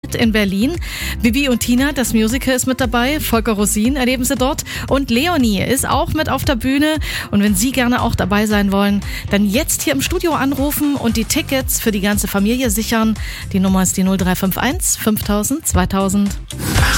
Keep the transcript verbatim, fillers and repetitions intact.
Konzept in Berlin. Bibi und Tina, das Musical, ist mit dabei. Volker Rosin erleben Sie dort. Und Leonie ist auch mit auf der Bühne. Und wenn Sie gerne auch dabei sein wollen, dann jetzt hier im Studio anrufen und die Tickets für die ganze Familie sichern. Die Nummer ist die null drei fünf eins fünftausend zweitausend.